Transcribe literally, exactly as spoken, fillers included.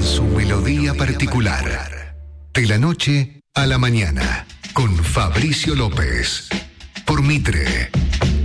su melodía particular. De la noche a la mañana, con Fabricio López. Por Mitre.